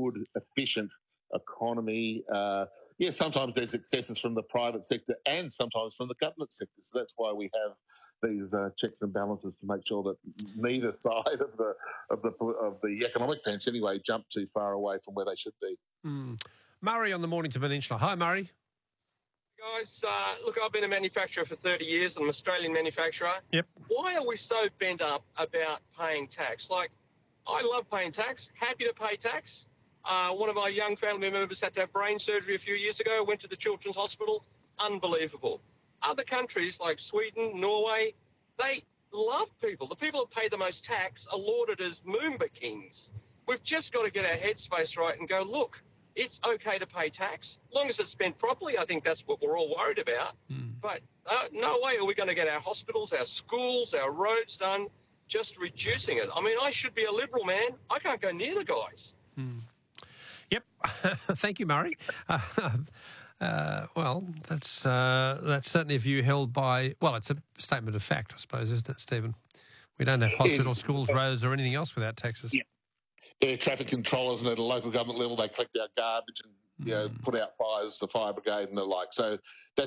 good, efficient economy. Sometimes there's excesses from the private sector and sometimes from the government sector. So that's why we have these checks and balances to make sure that neither side of the economic fence anyway jump too far away from where they should be. Murray on the Mornington Peninsula. Hi, Murray. Guys, look, I've been a manufacturer for 30 years. I'm an Australian manufacturer. Yep. Why are we so bent up about paying tax? Like, I love paying tax, happy to pay tax. One of my young family members had to have brain surgery a few years ago, went to the Children's Hospital. Unbelievable. Other countries like Sweden, Norway, they love people. The people that pay the most tax are lauded as Moomba kings. We've just got to get our headspace right and go, look, it's okay to pay tax. As long as it's spent properly, I think that's what we're all worried about. But no way are we going to get our hospitals, our schools, our roads done just reducing it. I mean, I should be a Liberal, man. I can't go near the guys. Yep. Thank you, Murray. Well, that's certainly a view held by... Well, it's a statement of fact, I suppose, isn't it, Stephen? We don't have hospitals, schools, roads or anything else without taxes. Yeah. Air traffic controllers, and at a local government level, they collect our garbage and put out fires, the fire brigade and the like. So that's